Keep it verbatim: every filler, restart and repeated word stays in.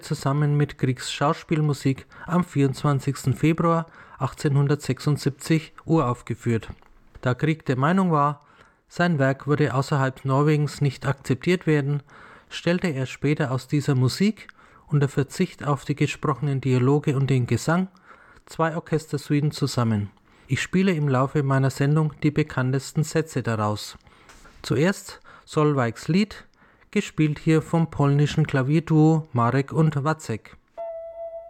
zusammen mit Kriegsschauspielmusik am vierundzwanzigsten Februar achtzehnhundertsechsundsiebzig uraufgeführt. Da Grieg der Meinung war, sein Werk würde außerhalb Norwegens nicht akzeptiert werden, stellte er später aus dieser Musik unter Verzicht auf die gesprochenen Dialoge und den Gesang zwei Orchestersuiten zusammen. Ich spiele im Laufe meiner Sendung die bekanntesten Sätze daraus. Zuerst Solvejgs Lied, gespielt hier vom polnischen Klavierduo Marek und Wacek.